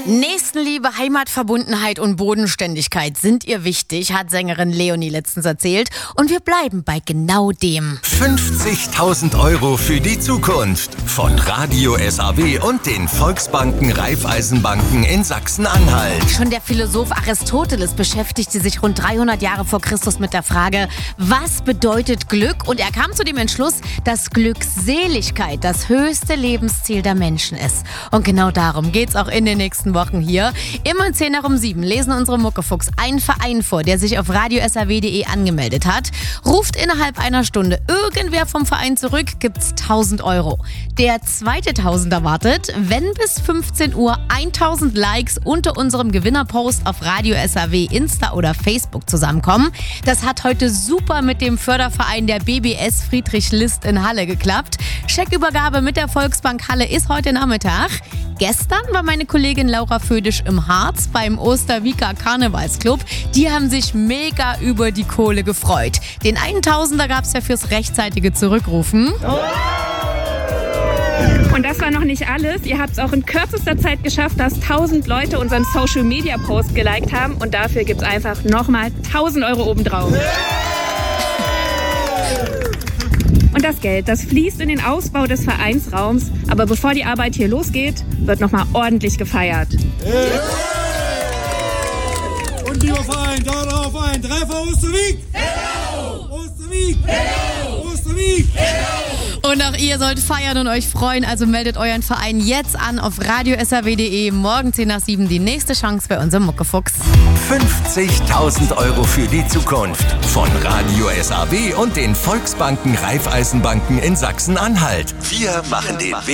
Nächstenliebe, Heimatverbundenheit und Bodenständigkeit sind ihr wichtig, hat Sängerin Leonie letztens erzählt. Und wir bleiben bei genau dem. 50.000 Euro für die Zukunft von Radio SAW und den Volksbanken Raiffeisenbanken in Sachsen-Anhalt. Schon der Philosoph Aristoteles beschäftigte sich rund 300 Jahre vor Christus mit der Frage, was bedeutet Glück? Und er kam zu dem Entschluss, dass Glückseligkeit das höchste Lebensziel der Menschen ist. Und genau darum geht's auch in den nächsten Wochen hier. Immer 10 nach um 7 lesen unsere Muckefuchs einen Verein vor, der sich auf radiosaw.de angemeldet hat. Ruft innerhalb einer Stunde irgendwer vom Verein zurück, gibt's 1.000 Euro. Der zweite Tausender wartet, wenn bis 15 Uhr 1.000 Likes unter unserem Gewinnerpost auf Radio SAW, Insta oder Facebook zusammenkommen. Das hat heute super mit dem Förderverein der BBS Friedrich List in Halle geklappt. Scheckübergabe mit der Volksbank Halle ist heute Nachmittag. Gestern war meine Kollegin Laura Födisch im Harz beim Osterwieker Karnevalsclub. Die haben sich mega über die Kohle gefreut. Den 1.000er gab es ja fürs rechtzeitige Zurückrufen. Und das war noch nicht alles. Ihr habt es auch in kürzester Zeit geschafft, dass 1.000 Leute unseren Social-Media-Post geliked haben. Und dafür gibt es einfach nochmal 1.000 Euro obendrauf. Und das Geld, das fließt in den Ausbau des Vereinsraums. Aber bevor die Arbeit hier losgeht, wird nochmal ordentlich gefeiert. Und lieber Verein, darauf ein Treffer Osterwieck! Genau! Osterwieck! Genau! Osterwieck! Genau! Und auch ihr sollt feiern und euch freuen, also meldet euren Verein jetzt an auf radiosaw.de. Morgen 10 nach 7 die nächste Chance bei unserem Muckefuchs. 50.000 Euro für die Zukunft von Radio SAW und den Volksbanken Raiffeisenbanken in Sachsen-Anhalt. Wir machen den Weg.